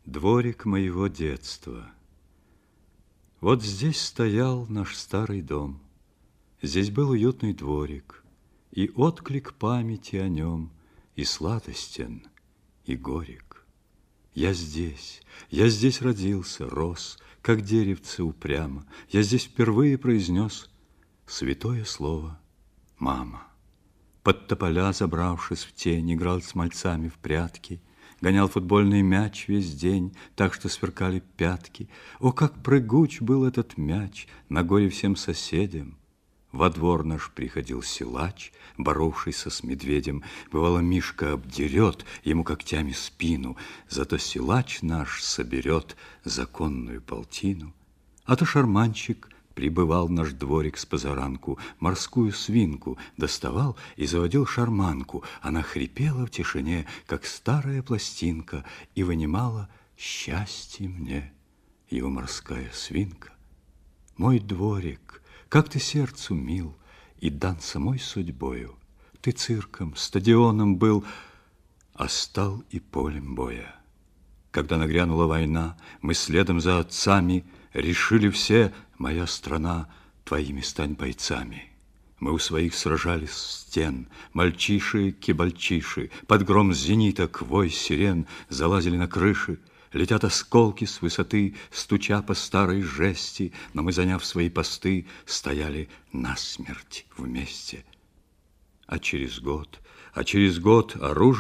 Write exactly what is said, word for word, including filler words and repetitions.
Дворик моего детства. Вот здесь стоял наш старый дом. Здесь был уютный дворик, и отклик памяти о нем, и сладостен, и горек. Я здесь, я здесь родился, рос, как деревце упрямо. Я здесь впервые произнес святое слово «мама». Под тополя, забравшись в тень, играл с мальцами в прятки, гонял футбольный мяч весь день, так что сверкали пятки. О, как прыгуч был этот мяч, на горе всем соседям! Во двор наш приходил силач, боровшийся с медведем. Бывало, Мишка обдерет ему когтями спину, зато силач наш соберет законную полтину. А то шарманщик прибывал в наш дворик с позаранку, морскую свинку доставал и заводил шарманку. Она хрипела в тишине, как старая пластинка, и вынимала счастье мне, его морская свинка. Мой дворик, как ты сердцу мил и дан самой судьбою. Ты цирком, стадионом был, а стал и полем боя. Когда нагрянула война, мы следом за отцами решили все: моя страна, твоими стань бойцами. Мы у своих сражались с стен, мальчиши-кибальчиши, под гром зениток, вой сирен, залазили на крыши. Летят осколки с высоты, стуча по старой жести, но мы, заняв свои посты, стояли насмерть вместе. А через год, а через год оружие